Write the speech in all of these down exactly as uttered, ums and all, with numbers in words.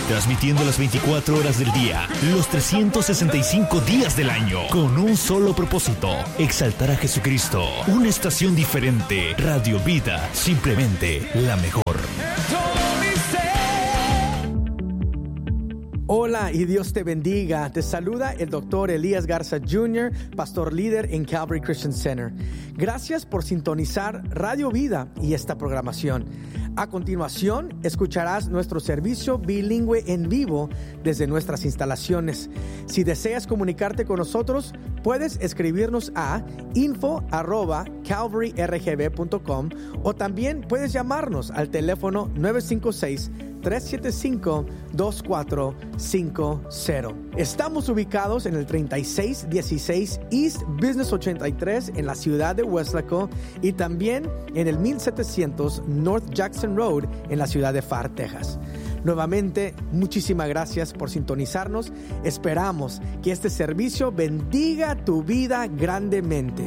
transmitiendo las veinticuatro horas del día, los trescientos sesenta y cinco días del año, con un solo propósito: exaltar a Jesucristo. Una estación diferente, Radio Vida, simplemente la mejor. Hola y Dios te bendiga. Te saluda el doctor Elías Garza junior, pastor líder en Calvary Christian Center. Gracias por sintonizar Radio Vida y esta programación. A continuación, escucharás nuestro servicio bilingüe en vivo desde nuestras instalaciones. Si deseas comunicarte con nosotros, puedes escribirnos a info arroba calvary r g b punto com o también puedes llamarnos al teléfono nueve cinco seis, tres siete cinco, dos cuatro cinco cero. Estamos ubicados en el treinta y seis dieciséis East Business ochenta y tres en la ciudad de Weslaco y también en el mil setecientos North Jackson Road en la ciudad de Pharr, Texas. Nuevamente, muchísimas gracias por sintonizarnos. Esperamos que este servicio bendiga tu vida grandemente.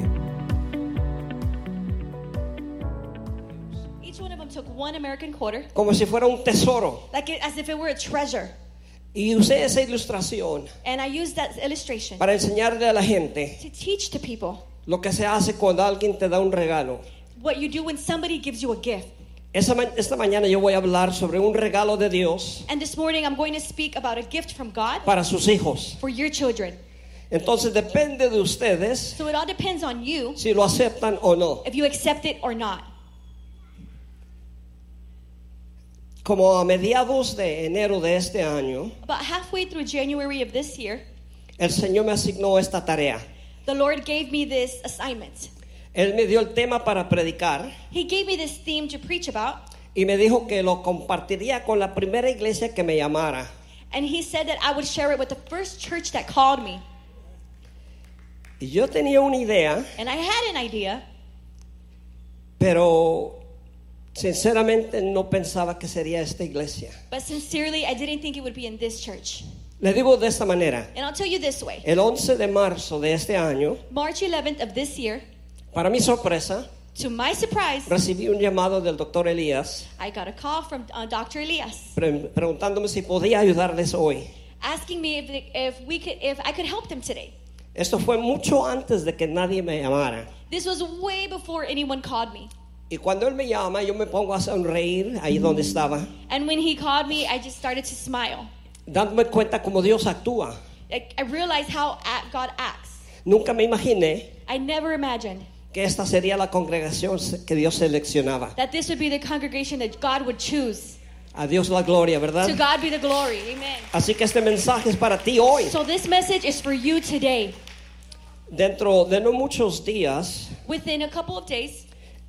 Took one American quarter, como si fuera un tesoro, like it, as if it were a treasure. Y usé esa ilustración And I used that illustration para enseñarle a la gente to teach to people lo que se hace cuando alguien te da un regalo. what you do when somebody gives you a gift. Esa ma- esta mañana yo voy a hablar sobre un regalo de Dios And this morning I'm going to speak about a gift from God para sus hijos. for your children. Entonces depende de ustedes So it all depends on you si lo aceptan o no. if you accept it or not. Como a mediados de enero de este año, About halfway through January of this year, el Señor me asignó esta tarea. the Lord gave me this assignment. Él me dio el tema para predicar He gave me this theme to preach about, y me dijo que lo compartiría con la primera iglesia que me llamara. and he said that I would share it with the first church that called me. Y yo tenía una idea, And I had an idea, pero sinceramente no pensaba que sería esta iglesia. but sincerely I didn't think it would be in this church. Le digo de esta manera: And I'll tell you this way. el once de marzo de este año, March eleventh of this year, para mi sorpresa, to my surprise, recibí un llamado del doctor Elías I got a call from uh, Doctor Elias pre- preguntándome si podía ayudarles hoy. asking me if, if we could, if I could help them today. Esto fue mucho antes de que nadie me llamara. This was way before anyone called me. Y cuando él me llama, yo me pongo a sonreír ahí donde estaba, And when he called me, I just started to smile. dándome cuenta cómo Dios actúa. I, I realized how a- God acts. Nunca me imaginé I never imagined que esta sería la congregación que Dios seleccionaba. that this would be the congregation that God would choose. A Dios la gloria, To ¿verdad? God be the glory. Amen. Así que este mensaje es para ti hoy. So this message is for you today. Dentro de no muchos días, Within a couple of days,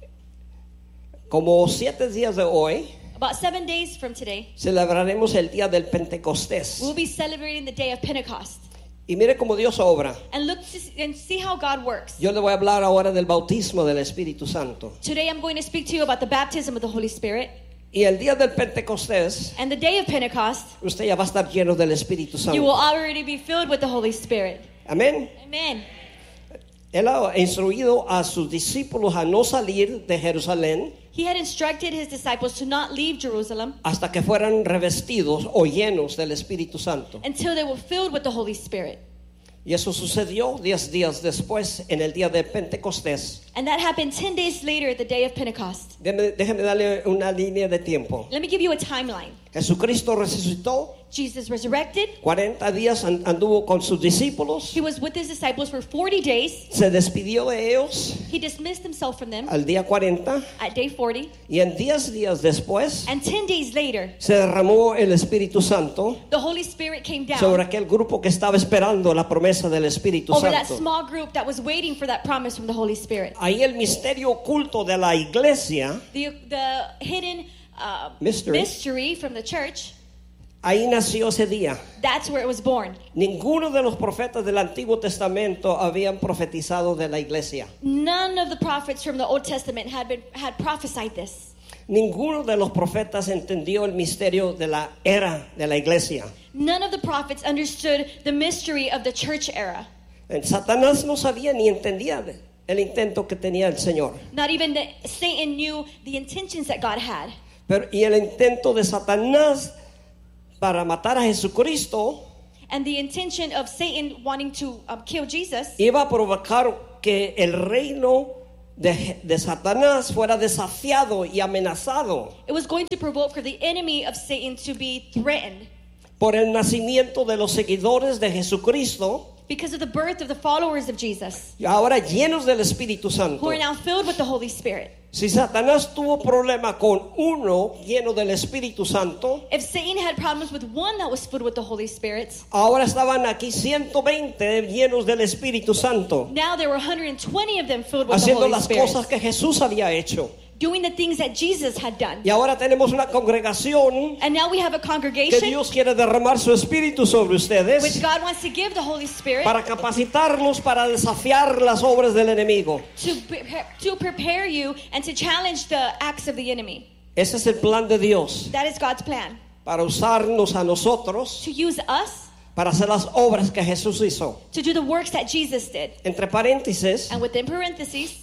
como siete días de hoy, about seven days from today, celebraremos el día del Pentecostés. we'll be celebrating the day of Pentecost. Y mire cómo Dios obra. And look to see, and see how God works. Yo le voy a hablar ahora del bautismo del Espíritu Santo. Today I'm going to speak to you about the baptism of the Holy Spirit. Y el día del Pentecostés, And the day of Pentecost, usted ya va a estar lleno del Espíritu you will Santo. already be filled with the Holy Spirit. Amén. Amen. Él ha instruido a sus discípulos a no salir de Jerusalén He had instructed his disciples to not leave Jerusalem hasta que fueran revestidos o llenos del Espíritu Santo. until they were filled with the Holy Spirit. Y eso sucedió diez días después, en el día de Pentecostés. And that happened ten days later, the day of Pentecost. Déjeme, déjeme darle una línea de tiempo. Let me give you a timeline. Jesucristo resucitó, Jesus resurrected. cuarenta días an- anduvo con sus discípulos, He was with his disciples for forty days. se despidió de ellos He dismissed himself from them al día cuarenta, at day forty. y en diez días después And ten days later, se derramó el Espíritu Santo the Holy Spirit came down sobre aquel grupo que estaba esperando la promesa del Espíritu over that Santo. small group that was waiting for that promise from the Holy Spirit. Ahí el misterio oculto de la iglesia, The, the hidden uh, Mystery. mystery from the church, ahí nació ese día. that's where it was born. Ninguno de los profetas del Antiguo Testamento habían profetizado de la iglesia. None of the prophets from the Old Testament had been had prophesied this. Ninguno de los profetas entendió el misterio de la era de la iglesia. None of the prophets understood the mystery of the church era. Satanás no sabía ni entendía el intento que tenía el Señor. Not even the, Satan knew the intentions that God had. Pero, y el intento de Satanás para matar a Jesucristo And the intention of Satan wanting to um, kill Jesus iba a provocar que el reino de, de Satanás fuera desafiado y amenazado it was going to provoke for the enemy of Satan to be threatened por el nacimiento de los seguidores de Jesucristo, because of the birth of the followers of Jesus y ahora llenos del Espíritu who Santo. are now filled with the Holy Spirit. Si Satanás tuvo problema con uno lleno del Espíritu Santo, If Satan had problems with one that was filled with the Holy Spirit, ahora estaban aquí ciento veinte llenos del Espíritu Santo, now there were one hundred twenty of them filled with the haciendo Holy las Spirit, cosas que Jesús había hecho. doing the things that Jesus had done. Y ahora tenemos una congregación And now we have a que congregation Dios quiere derramar su Espíritu sobre which ustedes God wants to give the Holy Spirit para capacitarlos para desafiar las obras del enemigo. to prepare, to prepare you and to challenge the acts of the enemy. Ese es el plan de Dios, That is God's plan, para usarnos a nosotros to use us para hacer las obras que Jesús hizo. to do the works that Jesus did. Entre paréntesis, And within parentheses,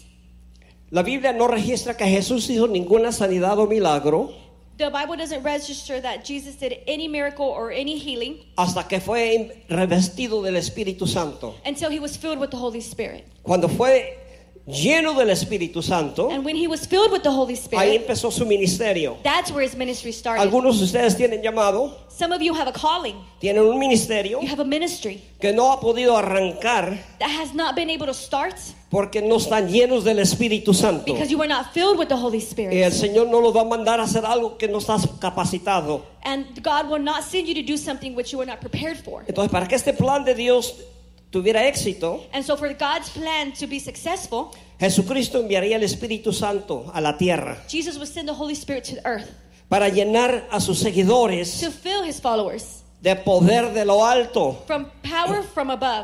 la Biblia no registra que Jesús hizo ninguna sanidad o milagro the Bible doesn't register that Jesus did any miracle or any healing hasta que fue revestido del Espíritu Santo. until he was filled with the Holy Spirit. Cuando fue lleno del Espíritu Santo, And when he was filled with the Holy ahí Spirit, empezó su ministerio. that's where his ministry started. Algunos de ustedes tienen llamado, Some of you have a calling. tienen un ministerio You have a ministry que no ha podido arrancar that has not been able to start porque no están llenos del Espíritu Santo. because you are not filled with the Holy Y el Spirit. Señor no los va a mandar a hacer algo que no estás capacitado. And God will not send you to do something which you are not prepared for. Entonces, para que este plan de Dios tuviera éxito, And so for God's plan to be successful, Jesucristo enviaría el Espíritu Santo a la tierra Jesus would send the Holy Spirit to the earth para llenar a sus seguidores to fill his followers de poder de lo alto. from power from above.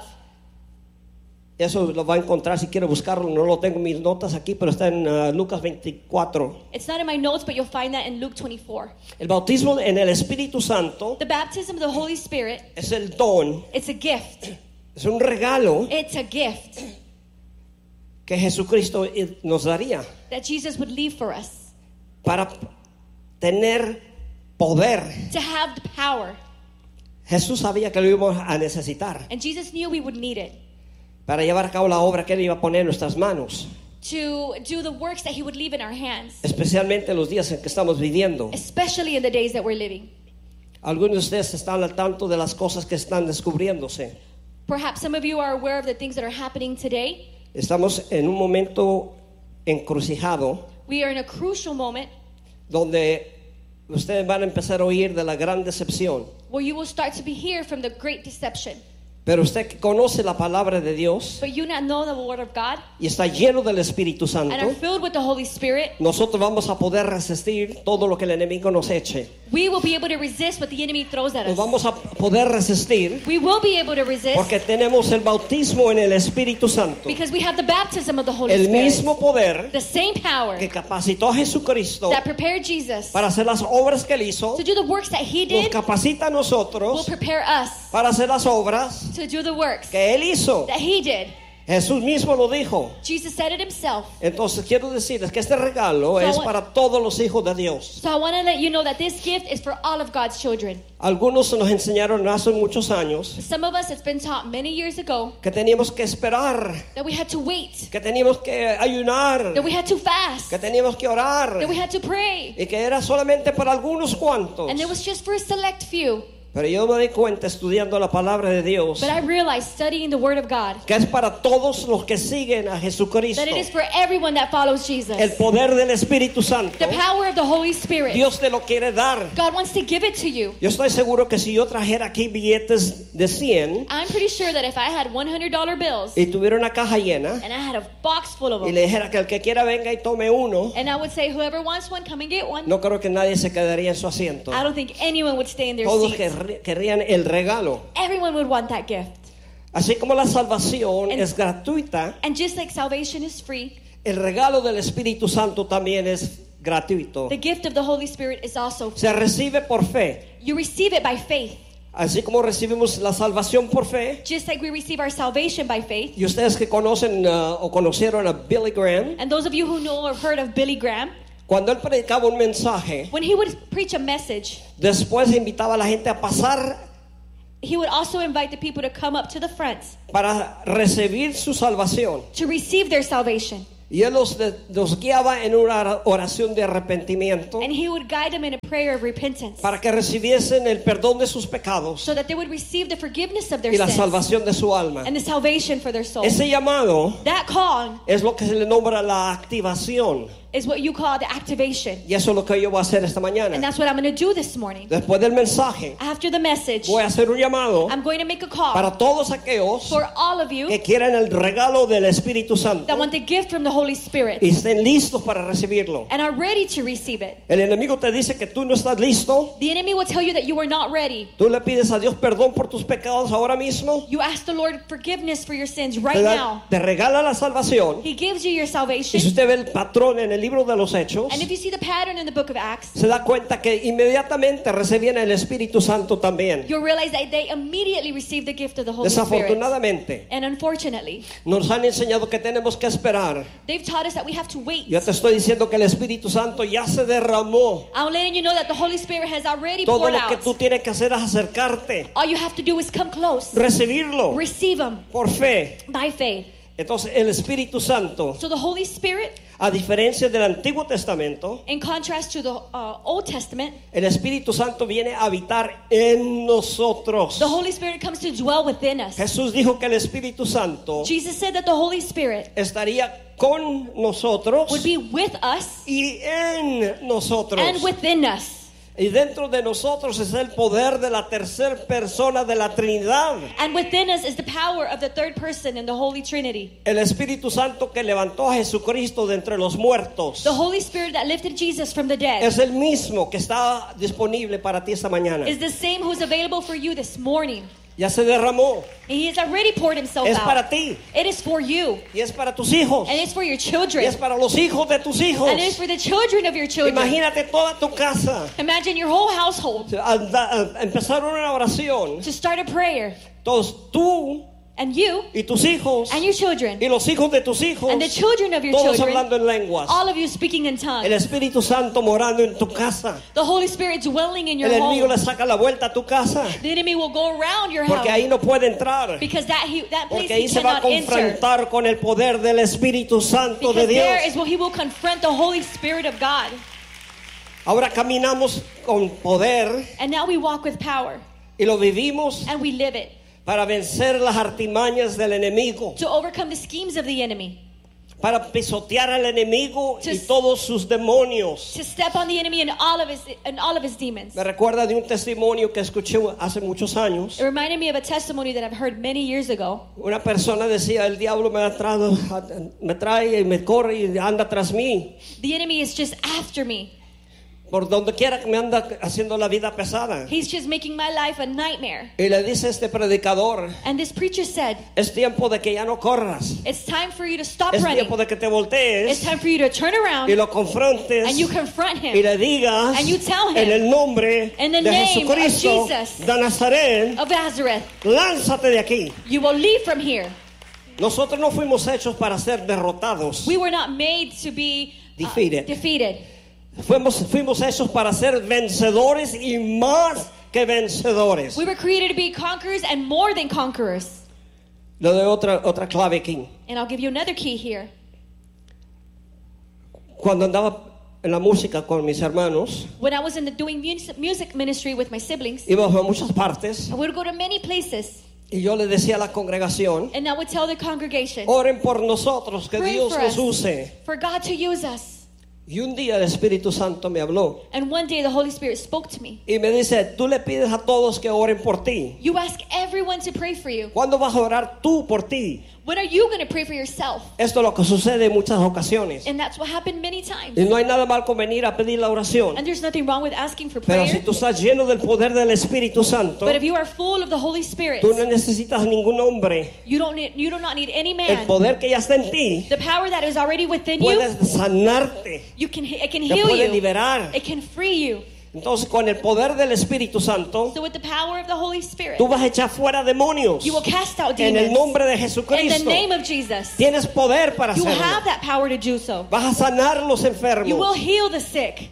Eso lo va a encontrar si quiere buscarlo. No lo tengo en mis notas aquí, pero está en uh, Lucas veinticuatro. It's not in my notes, but you'll find that in Luke twenty-four. El bautismo en el Espíritu Santo The baptism of the Holy Spirit, es el don, it's a gift. es un regalo It's a gift que Jesucristo nos daría that Jesus would leave for us para tener poder. to have the power. Jesús sabía que lo íbamos a necesitar And Jesus knew we would need it para llevar a cabo la obra que Él iba a poner en nuestras manos, to do the works that he would leave in our hands, especialmente en los días en que estamos viviendo. especially in the days that we're living. Algunos de ustedes están al tanto de las cosas que están descubriéndose. Perhaps some of you are aware of the things that are happening today. Estamos en un momento encrucijado We are in a crucial moment donde ustedes van a empezar a oír de la gran decepción. where you will start to be hear from the great deception. Pero usted que conoce la palabra de Dios But you not know the word of God y está lleno del Espíritu and are Santo, filled with the Holy Spirit, nosotros vamos a poder resistir todo lo que el enemigo nos eche. we will be able to resist what the enemy throws at Nos us. vamos a poder resistir We will be able to resist porque tenemos el bautismo en el Espíritu Santo. because we have the baptism of the Holy El Spirit. mismo poder The same power que capacitó a Jesucristo that prepared Jesus para hacer las obras que Él hizo, to do the works that he nos did capacita a will nosotros prepare us para hacer las obras to do the works que Él hizo. that he did. Jesús mismo lo dijo. Jesus said it himself. Entonces quiero decirles que este regalo So es what- para todos los hijos de Dios. So I want to let you know that this gift is for all of God's children. Algunos nos enseñaron hace muchos años Some of us, it's been taught many years ago que teníamos que esperar, that we had to wait, que teníamos que ayunar, that we had to fast, que teníamos que orar that we had to pray, y que era solamente para algunos cuantos. and it was just for a select few. Pero yo me di cuenta estudiando la palabra de Dios But I realized studying the Word of God que es para todos los que siguen a Jesucristo. that it is for everyone that follows Jesus. El poder del Espíritu Santo, The power of the Holy Spirit. Dios te lo quiere dar. God wants to give it to you. Yo estoy seguro que si yo trajera aquí billetes de cien I'm pretty sure that if I had one hundred dollar bills y tuviera una caja llena and I had a box full of y them, le dijera que el que quiera venga y tome uno, and I would say, whoever wants one, come and get one, no creo que nadie se quedaría en su asiento. I don't think anyone would stay in their Todos seats. querr- querrían el regalo. Everyone would want that gift. Así como la salvación And- es gratuita, And just like salvation is free, el regalo del Espíritu Santo también es gratuito. the gift of the Holy Spirit is also free. Se recibe por fe. You receive it by faith. Así como recibimos la salvación por fe. Just like we receive our salvation by faith. Y ustedes que conocen uh, o conocieron a Billy Graham, And those of you who know or have heard of Billy Graham, Cuando él predicaba un mensaje, when he would preach a message, después invitaba a la gente a pasar he would also invite the people to come up to the front para recibir su salvación. to receive their salvation. Y él los, de, los guiaba en una oración de arrepentimiento And he would guide them in a prayer of repentance para que recibiesen el perdón de sus pecados so that they would receive the forgiveness of their y la sins salvación de su alma. and the salvation for their soul. Ese llamado That call es lo que se le nombra la activación. is what you call the activation. Y eso es lo que yo voy a hacer esta And mañana. that's what I'm going to do this morning. Después del mensaje, After the message, voy a hacer un llamado I'm going to make a call para todos aquellos for all of you que quieran el regalo del Espíritu Santo that want the gift from the Holy Spirit y estén listos para recibirlo. and are ready to receive it. El enemigo te dice que tú no estás listo. The enemy will tell you that you are not ready. Tú le pides a Dios perdón por tus pecados ahora mismo. You ask the Lord forgiveness for your sins Te, right da- now. te regala la salvación. He gives you your Y si salvation. usted ve el patrón en el libro de los Hechos, And if you see the pattern in the book of Acts, se da cuenta que inmediatamente recibían el Espíritu Santo también. you'll realize that they immediately received the gift of the Holy Spirit. Desafortunadamente, And unfortunately, nos han enseñado que tenemos que esperar. they've taught us that we have to wait. Yo te estoy diciendo que el Espíritu Santo ya se derramó. I'm letting you know that the Holy Spirit has already Todo poured lo que out. tú tienes que hacer es acercarte, All you have to do is come close. recibirlo Receive Him por fe. by faith. Entonces el Espíritu Santo, So the Holy Spirit, a diferencia del Antiguo Testamento, in contrast to the uh, Old Testament, el Espíritu Santo viene a habitar en nosotros. the Holy Spirit comes to dwell within us. Jesús dijo que el Espíritu Santo Jesus said that the Holy Spirit estaría con nosotros would be with us y en nosotros. and within us. Y dentro de nosotros es el poder de la tercera persona de la Trinidad. And within us is the power of the third person in the Holy Trinity. El Espíritu Santo que levantó a Jesucristo de entre los muertos. The Holy Spirit that lifted Jesus from the dead Es el mismo que está disponible para ti esta mañana. is the same who's available for you this morning. Ya se derramó. And He has already poured Himself Es out. para ti. It is for you. Y es para tus hijos. And it's for your Y children. es para los hijos de tus hijos. And it is for the children of your children. Imagínate toda tu casa. Imagine your whole household Anda- a- Empezar una oración. to start a prayer. Todos tú And you y tus hijos and your children y los hijos de tus hijos. and the children of your Todos children, hablando en lenguas. all of you speaking in El tongues. Espíritu Santo morando en tu casa. The Holy Spirit dwelling in your El enemigo home. le saca la vuelta a tu casa. The enemy will go around your Porque ahí house no puede entrar. because that he, that place Porque ahí he se va a cannot enter. confrontar con el poder del Espíritu Santo de Because there Dios. is where he will confront the Holy Spirit of God. Ahora caminamos con poder And now we walk with power y lo vivimos and we live it para vencer las artimañas del enemigo, to overcome the schemes of the enemy, para pisotear al enemigo To- y todos sus demonios. to step on the enemy and all of his and all of his demons. Me recuerda de un testimonio que escuché hace muchos años. It reminded me of a testimony that I've heard many years ago. Una persona decía, el diablo me ha traído, me trae y me corre y anda tras mí. The enemy is just after me. Por donde quiera que me anda haciendo la vida pesada. He's just making my life a nightmare. Y le dice este predicador, And this preacher said, es tiempo de que ya no corras. it's time for you to stop Es running. tiempo de que te It's voltees time for you to turn around y lo confrontes and you confront y him le digas And you tell him, en el nombre in the de name of Jesucristo Jesus de Nazaret, of Nazareth. lánzate de aquí. You will leave from here. Nosotros no fuimos hechos para ser derrotados. We were not made to be uh, Defeated. defeated. Fuimos, fuimos hechos para ser vencedores y más que vencedores. We were created to be conquerors and more than conquerors. Le doy otra, otra clave aquí. And I'll give you another key here. Cuando andaba en la música con mis hermanos, When I was in the doing music, music ministry with my siblings, íbamos a muchas partes I would go to many places y yo le decía a la congregación, and I would tell the congregation, oren por nosotros, que pray Dios for nos us, use. for God to use us. Y un día el Espíritu Santo me habló And one day the Holy Spirit spoke to me. y me dice, tú le pides a todos que oren por ti. You ask everyone to pray for you. ¿Cuándo vas a orar tú por ti? When are you going to pray for yourself? Esto es lo que sucede en muchas ocasiones. And that's what happened many times. Y no hay nada mal con venir a pedir la oración. And there's nothing wrong with asking for Pero si prayer. tú estás lleno del poder del Espíritu Santo, But if you are full of the Holy Spirit, tú no necesitas ningún hombre. you don't need, you do not need any El man. poder que ya está en ti The power that is already within you, puede sanarte, you can it can te heal puede you. liberar. It can free you. Entonces, con el poder del Espíritu Santo, So with the power of the Holy Spirit, tú vas a echar fuera demonios. you will cast out En el demons. nombre de In the Jesucristo. name of Jesus, Tienes poder para you hacerlo. have that power to do so. Vas a sanar los You will enfermos. heal the sick.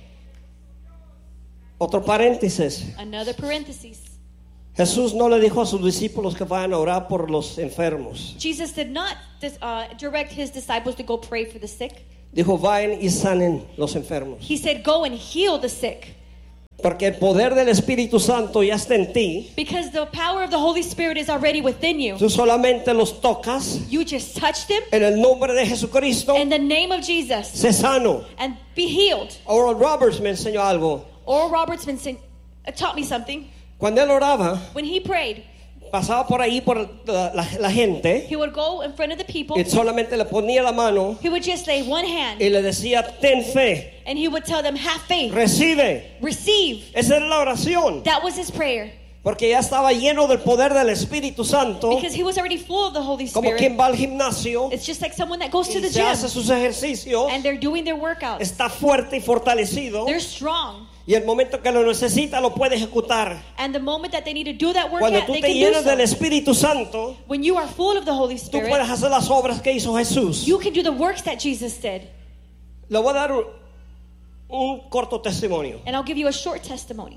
Otro paréntesis. Another parenthesis. Jesús no le dijo a sus discípulos que vayan a orar por los enfermos. Jesus did not dis- uh, direct his disciples to go pray for the sick. Dijo, vayan y sanen los enfermos. He said, go and heal the sick. Porque el poder del Espíritu Santo ya está en ti. Because the power of the Holy Spirit is already within you. Tú solamente los tocas. You just touch them En el nombre de Jesucristo, in the name of Jesus sé sano. and be healed. Oral Roberts me enseñó algo. Oral Roberts been saying, uh, taught me something. Cuando él oraba, When he prayed, pasaba por ahí por la, la- la gente he would go in front of the people. y solamente le ponía la mano He would just lay one hand y le decía, ten fe, and he would tell them, have faith, recibe. receive. Esa es la oración. That was his prayer. Porque ya estaba lleno del poder del Espíritu Santo. Because he was already full of the Holy Como Spirit. quien va al gimnasio It's just like someone that goes to y the se hace gym sus ejercicios. and they're doing their workouts. Está fuerte y fortalecido. They're strong. Y el momento que lo necesita lo puede ejecutar. And the moment that they need to do that Cuando workout, tú they te can do llenas del so. Espíritu Santo, When you are full of the Holy tú puedes Spirit, hacer las obras que hizo Jesús. you can do the works that Jesus did. Le voy a dar un, un corto testimonio. And I'll give you a short testimony.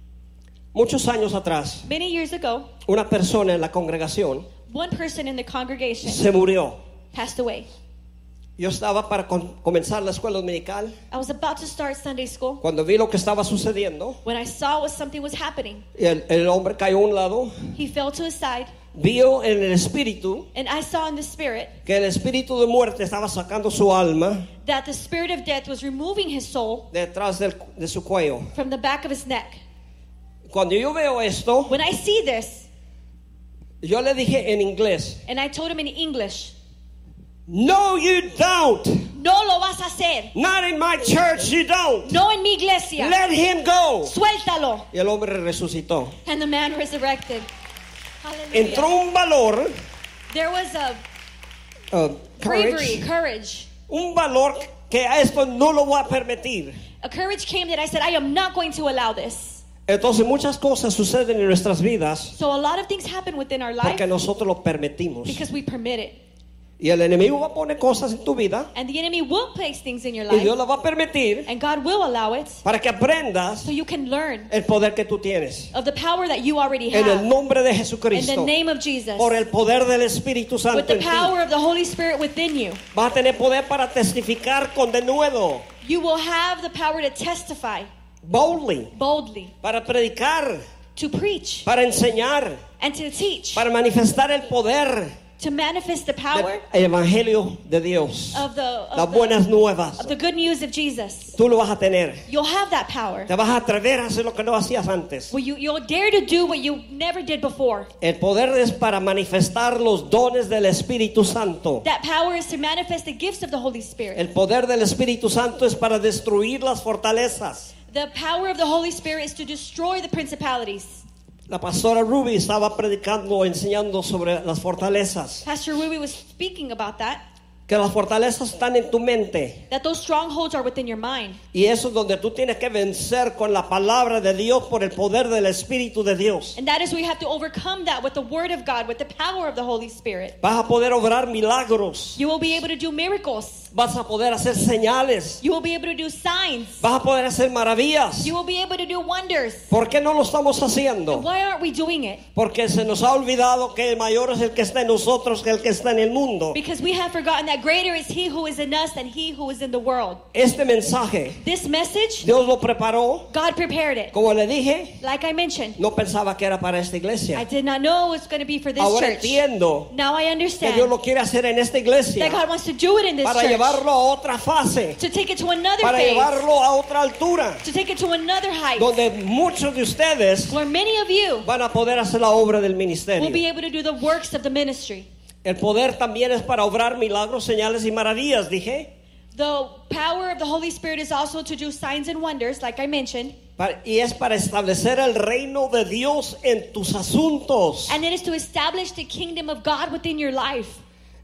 Muchos años atrás, Many years ago, una persona en la congregación one person in the congregation se murió. passed away. Yo estaba para com- comenzar la escuela dominical. I was about to start Sunday school Cuando vi lo que estaba sucediendo, when I saw what something was happening. y el, el hombre cayó a un lado, He fell to his side, vio en el espíritu and I saw in the spirit que el espíritu de muerte estaba sacando su alma that the spirit of death was removing his soul detrás del- de su cuello. from the back of his neck. Cuando yo veo esto, When I see this, yo le dije en inglés, and I told him in English, no you don't. no lo vas a hacer. Not in my church you don't. No en mi iglesia. Let him go. Suéltalo. Y el hombre resucitó. And the man resurrected. Hallelujah. Entró un valor, There was a uh, bravery, courage, courage. un valor que a esto no lo voy a permitir. A courage came that I said, I am not going to allow this. Entonces muchas cosas suceden en nuestras vidas So a lot of things happen within our life porque nosotros lo permitimos. because we permit it. Y el enemigo va a poner cosas en tu vida And the enemy will place things in your y Dios life. lo va a permitir And God will allow it para que aprendas so you can learn el poder que tú tienes. of the power that you already En el have. nombre de In the Jesucristo, name of Jesus. por el poder del Espíritu With Santo the en ti, power of the Holy Spirit within you. vas a tener poder para testificar con denuedo, You will have the power to testify boldly, boldly, para predicar, to preach, para enseñar, and to teach, para manifestar el poder to manifest the power del Evangelio de Dios, of the, of las buenas the, nuevas. of the good news of Jesus. Tú lo vas a tener. You'll have that power. Te vas a atrever a hacer lo que no hacías antes. Well, you, you'll dare to do what you never did before. El poder es para manifestar los dones del Espíritu Santo. That power is to manifest the gifts of the Holy Spirit. El poder del Espíritu Santo es para destruir las fortalezas. The power of the Holy Spirit is to destroy the principalities. La pastora Ruby estaba predicando, enseñando sobre las fortalezas. Pastor Ruby was speaking about that. Que las fortalezas están en tu mente. That those strongholds are within your mind. Y eso es donde tú tienes que vencer con la palabra de Dios por el poder del Espíritu de Dios. And that is where you have to overcome that with the Word of God, with the power of the Holy Spirit. Vas a poder obrar milagros. You will be able to do miracles. Vas a poder hacer señales. You will be able to do signs. Vas a poder hacer maravillas. You will be able to do wonders. ¿Por qué no lo estamos haciendo? And why aren't we doing it? Porque se nos ha olvidado que el mayor es el que está en nosotros que el que está en el mundo. Because we have forgotten that greater is He who is in us than He who is in the world. Este mensaje, This message, Dios lo preparó. God prepared it. Como le dije, Like I mentioned, no pensaba que era para esta I iglesia. did not know it was going to be for this Ahora church. entiendo Now I que understand Dios lo quiere hacer en esta that iglesia God wants to do it in this para church. llevarlo a otra fase, To take it to another para phase. llevarlo a otra altura, To take it to another height. donde muchos de ustedes Where many of you van a poder hacer la obra del will be ministerio. able to do the works of the ministry. El poder también es para obrar milagros, señales y maravillas, dije. The power of the Holy Spirit is also to do signs and wonders, like I mentioned. Para- y es para establecer el reino de Dios en tus asuntos. And it is to establish the kingdom of God within your life.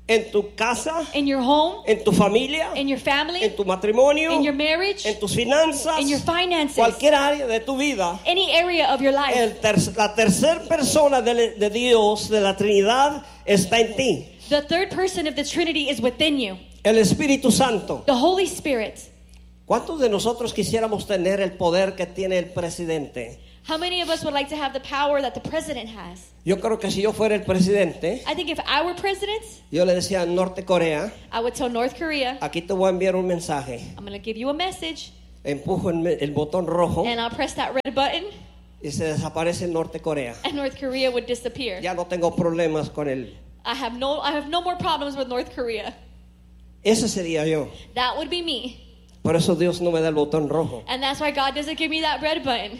en tu casa, in your home, en tu familia, in your family, en tu matrimonio, in your marriage, en tus finanzas, in your finances, cualquier área de tu vida. any area of your life. El ter- la tercera persona de, de Dios, de la Trinidad, está en ti. The third person of the Trinity is within you, El Espíritu Santo. the Holy Spirit. ¿Cuántos de nosotros quisiéramos tener el poder que tiene el presidente? How many of us would like to have the power that the president has? Yo creo que si yo fuera el presidente, I think if I were president, yo le decía a Norte Corea, I would tell North Korea, aquí te voy a enviar un mensaje. I'm going to give you a message, Empujo el, el botón rojo and I'll press that red button, y se desaparece Norte Corea. and North Korea would disappear. Ya no tengo problemas con él. I have no, I have no more problems with North Korea. Ese sería yo. That would be me. Por eso Dios no me da el botón rojo. And that's why God doesn't give me that red button.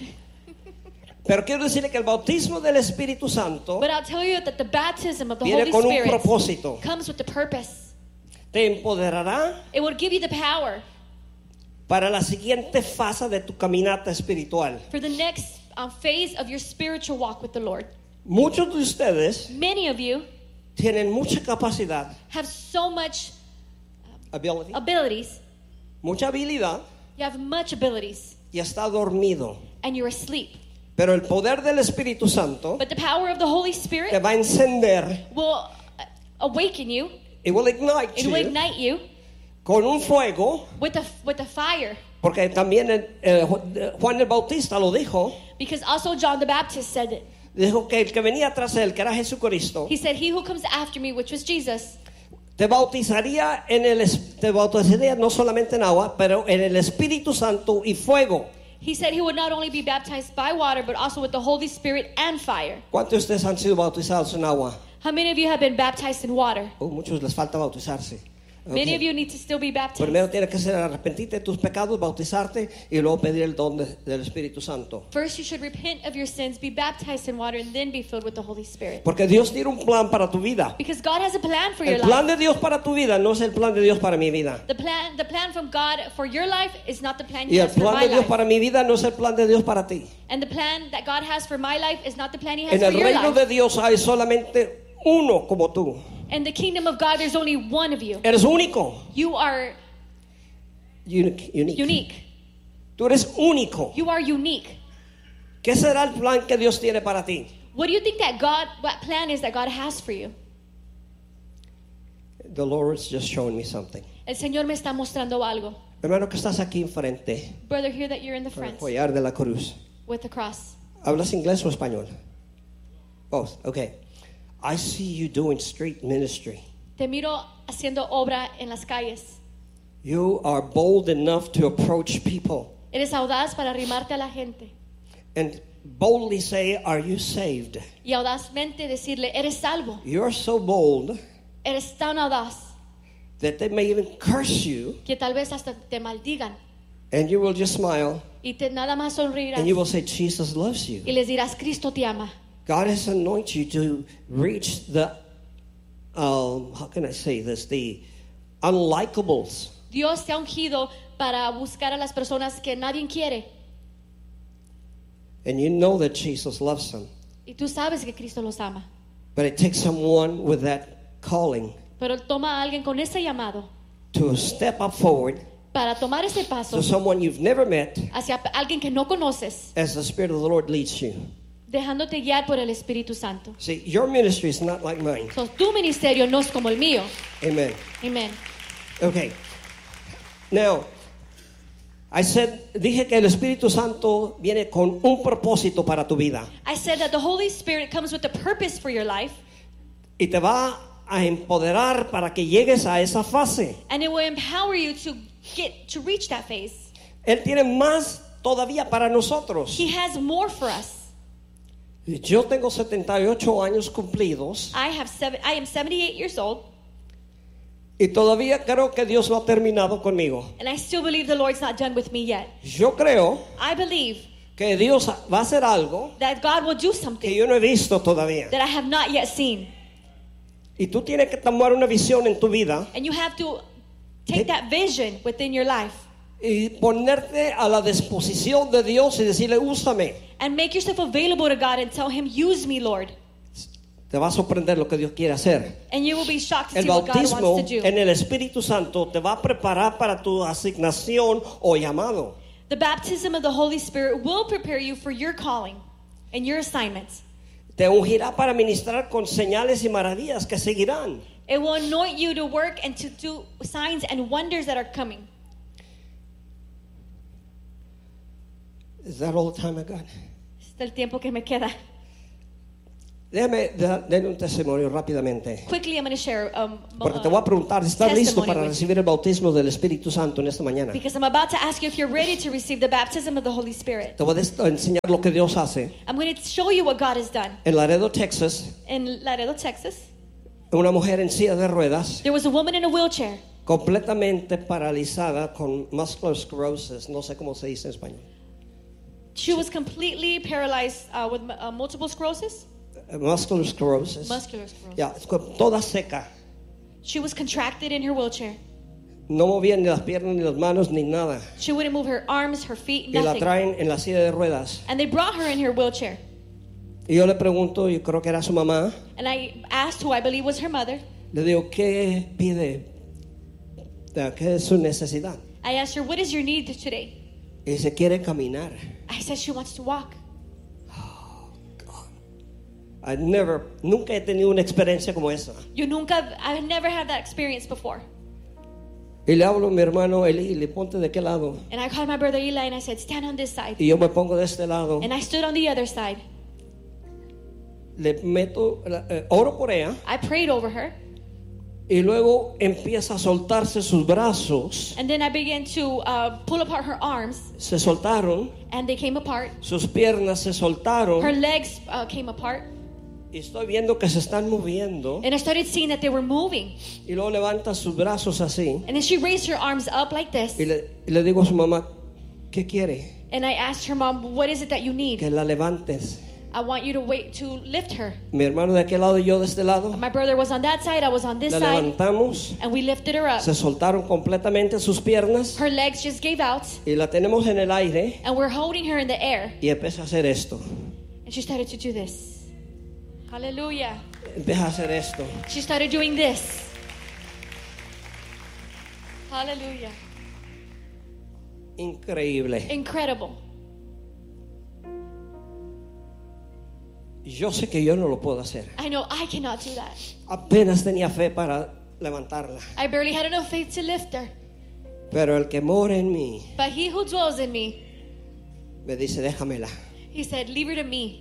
Pero quiero decirle que el bautismo del Espíritu Santo But I'll tell you that the baptism of the viene Holy con un Spirit propósito. comes with the purpose. Te empoderará It will give you the power para la siguiente fase de tu caminata espiritual. for the next um, phase of your spiritual walk with the Lord. Muchos de ustedes Many of you tienen mucha capacidad, have so much ability, abilities. mucha habilidad You have much abilities, y está dormido. and you're asleep. Pero el poder del Espíritu Santo But the power of the Holy te Spirit va a encender will uh, awaken you. y will ignite It will you ignite you con un fuego, with a with a fire. porque también el- eh, Juan el Bautista lo dijo, Because also John the Baptist said it. dijo que el que venía tras él, que era Jesucristo, He said, "He who comes after me," which was Jesus, te bautizaría en el es- te bautizaría no solamente en agua, pero en el Espíritu Santo y fuego. he said he would not only be baptized by water, but also with the Holy Spirit and fire. ¿Cuántos de ustedes han sido bautizados en agua? How many of you have been baptized in water? Oh, muchos les falta bautizarse. Many Ok. of you need to still be baptized. Primero tienes que ser arrepentirte de tus pecados, bautizarte y luego pedir el don de- del Espíritu Santo. First, you should repent of your sins, be baptized in water, and then be filled with the Holy Spirit. Porque Dios tiene un plan para tu vida. Because God has a plan for your El plan life. de Dios para tu vida no es el plan de Dios para mi vida. The plan, the plan from God for your life is not the plan Y He el has for plan my de Dios life. para mi vida no es el plan de Dios para ti. And the plan that God has for my life is not the plan He has En for el your reino life. de Dios hay solamente uno como tú. In the kingdom of God, there's only one of you. Eres único. You are Unique. unique. unique. Tú eres único. You are unique. ¿Qué será el plan que Dios tiene para ti? What do you think that God, what plan is that God has for you? The Lord's just showing me something. El Señor me está mostrando algo. Hermano que estás aquí enfrente, Brother, here that you're in the con el front collar de la cruz. with the cross. ¿Hablas inglés o español? Both. Okay. I see you doing street ministry. Te miro haciendo obra en las calles. You are bold enough to approach people Eres audaz para arrimarte a la gente and boldly say, "Are you saved?" y audazmente decirle, eres salvo. You're so bold Eres tan audaz that they may even curse you, que tal vez hasta te maldigan and you will just smile y te nada más sonreirás and you will say, "Jesus loves you." y les dirás, Cristo te ama. God has anointed you to reach the, um, how can I say this, the unlikables. Dios te ha ungido para buscar a las personas que nadie quiere. And you know that Jesus loves them. Y tú sabes que Cristo los ama. But it takes someone with that calling Pero toma a alguien con ese llamado to step up forward para tomar ese paso to someone you've never met hacia alguien que no conoces, as the Spirit of the Lord leads you. dejándote guiar por el Espíritu Santo. See, your ministry is not like mine. So, tu ministerio no es como el mío. Amen. Amen. Okay. Now, I said, dije que el Espíritu Santo viene con un propósito para tu vida I said that the Holy Spirit comes with a purpose for your life, y te va a empoderar para que llegues a esa fase. and it will empower you to get to reach that phase. Él tiene más todavía para nosotros. He has more for us. Yo tengo setenta y ocho años cumplidos I have seven, I am seventy-eight years old, y todavía creo que Dios no ha terminado conmigo. and I still believe the Lord's not done with me yet. Yo creo I believe que Dios va a hacer algo that God will do que something yo no he visto todavía. that I have not yet seen. Y tú tienes que tomar una visión en tu vida And you have to take that vision within your life y ponerte a la disposición de Dios y decirle, úsame. and make yourself available to God and tell Him, use me, Lord. Te va a sorprender lo que Dios quiere hacer. And you will be shocked to El see what God bautismo wants to do. en el Espíritu Santo te va a preparar para tu asignación o llamado. The baptism of the Holy Spirit will prepare you for your calling and your assignments. Te ungirá para ministrar con señales y maravillas que seguirán. It will anoint you to work and to do signs and wonders that are coming. Is that all the time I got? Este es el tiempo que me queda. Déjame darle un testimonio rápidamente. Quickly, I'm going to share. Um, Porque te voy a preguntar, ¿estás testimony listo para with- recibir el bautismo del Espíritu Santo en esta mañana? Because I'm about to ask you if you're ready to receive the baptism of the Holy Spirit. Te voy a enseñar lo que Dios hace. I'm going to show you what God has done. En Laredo, Texas, In Laredo, Texas, una mujer en silla de ruedas, there was a woman in a wheelchair, completamente paralizada con muscular sclerosis, no sé cómo se dice en español. she was completely paralyzed uh, with uh, multiple sclerosis. Muscular sclerosis. Muscular sclerosis. Ya, es co- toda seca. She was contracted in her wheelchair. No movía ni las piernas, ni las manos, ni nada. She wouldn't move her arms, her feet, Y la nothing. traen en la silla de ruedas. And they brought her in her wheelchair. Y yo le pregunto, yo creo que era su mamá, And I asked who I believe was her mother. le digo, ¿qué pide? ¿Qué es su necesidad? I asked her, what is your need today? Y dice, quiere caminar. I said she wants to walk. I never, nunca he tenido una experiencia como esa. You nunca, I've never had that experience before. Y le hablo a mi hermano Eli, le ponte de qué lado. And I called my brother Eli and I said, stand on this side. Y yo me pongo de este lado. And I stood on the other side. Le meto, eh, oro por ella. I prayed over her. Y luego empieza a soltarse sus brazos. And then I began to uh, pull apart her arms. Se soltaron. And they came apart. Sus piernas se soltaron. Her legs uh, came apart. Y estoy viendo que se están moviendo. And I started seeing that they were moving. Y luego levanta sus brazos así. And then she raised her arms up like this. Y le, y le digo a su mamá, ¿qué quiere? And I asked her mom, what is it that you need? Que la levantes. I want you to wait to lift her. Mi hermano de aquel lado y yo de este lado. My brother was on that side, I was on this La side. levantamos. And we lifted her up. Se soltaron completamente sus piernas. Her legs just gave out. Y la tenemos en el aire. And we're holding her in the air. Y empieza a hacer esto. And she started to do this. Hallelujah. Empieza a hacer esto. She started doing this. Hallelujah. Increíble. Incredible. Yo sé que yo no lo puedo hacer. I know I cannot do that. Apenas tenía fe para levantarla. I barely had enough faith to lift her. Pero el que mora en mí But he who dwells in me, me dice, déjamela. he said, leave her to me.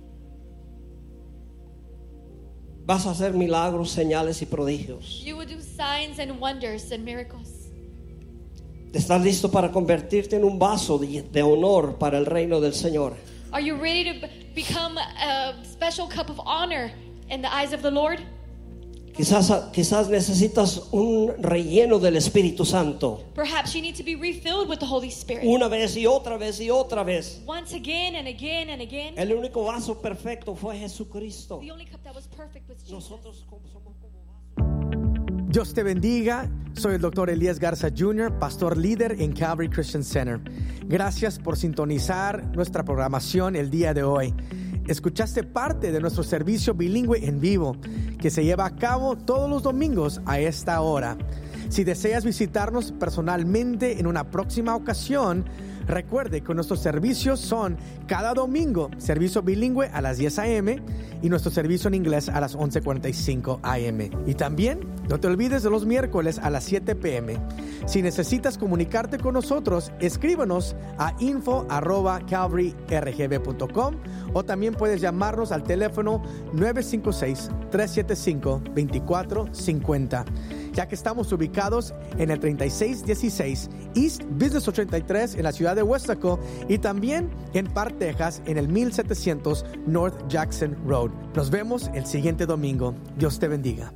Vas a hacer milagros, señales y prodigios. You will do signs and wonders and miracles. ¿Estás listo para convertirte en un vaso de, de honor para el reino del Señor? Are you ready to b- become a special cup of honor in the eyes of the Lord? Quizás, quizás necesitas un relleno del Espíritu Santo. Perhaps you need to be refilled with the Holy Spirit. Una vez y otra vez y otra vez. Once again and again and again. El único vaso perfecto fue Jesucristo. The only cup that was perfect was Jesus. Nosotros como- somos como vasos. Dios te bendiga. Soy el doctor Elías Garza junior, pastor líder en Calvary Christian Center. Gracias por sintonizar nuestra programación el día de hoy. Escuchaste parte de nuestro servicio bilingüe en vivo que se lleva a cabo todos los domingos a esta hora. Si deseas visitarnos personalmente en una próxima ocasión, recuerde que nuestros servicios son cada domingo, servicio bilingüe a las diez a.m. y nuestro servicio en inglés a las once cuarenta y cinco a.m. Y también no te olvides de los miércoles a las siete p.m. Si necesitas comunicarte con nosotros, escríbanos a info arroba calvary r g b punto com o también puedes llamarnos al teléfono nueve cinco seis, tres siete cinco, dos cuatro cinco cero, ya que estamos ubicados en el treinta y seis dieciséis East Business ochenta y tres en la ciudad de Weslaco y también en Park, Texas en el mil setecientos North Jackson Road. Nos vemos el siguiente domingo. Dios te bendiga.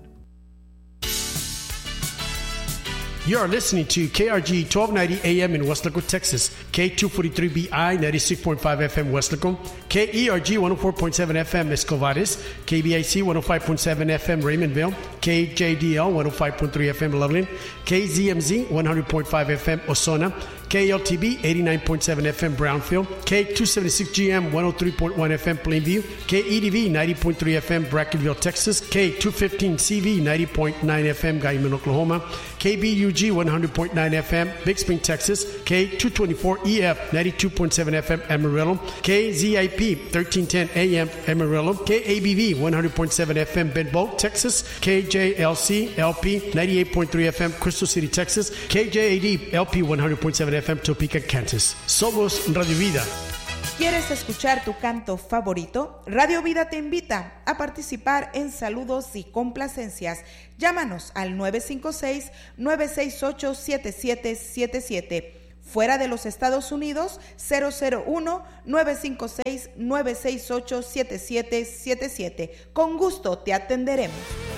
You are listening to K R G twelve ninety A M in Weslaco, Texas, K two forty-three B I ninety-six point five F M Weslaco, K E R G one oh four point seven F M Escovares, K B I C one oh five point seven F M Raymondville, K J D L one oh five point three F M Loveland, K Z M Z one hundred point five F M Osona, K L T B eighty-nine point seven F M Brownfield, K two seventy-six G M one oh three point one F M Plainview, K E D V ninety point three F M Brackenville, Texas, K two fifteen C V ninety point nine F M Guyman, Oklahoma, K B U G one hundred point nine F M Big Spring, Texas, K two twenty-four E F ninety-two point seven F M Amarillo, K Z I P thirteen ten A M Amarillo, K A B V one hundred point seven F M Benbow, Texas, K J L C L P ninety-eight point three F M Crystal City, Texas, K J A D L P one hundred point seven F M Topeka, Kansas. Somos Radio Vida. ¿Quieres escuchar tu canto favorito? Radio Vida te invita a participar en saludos y complacencias. Llámanos al nueve cinco seis, nueve seis ocho, siete siete siete siete. Fuera de los Estados Unidos, cero cero uno, nueve cinco seis, nueve seis ocho, siete siete siete siete. Con gusto te atenderemos.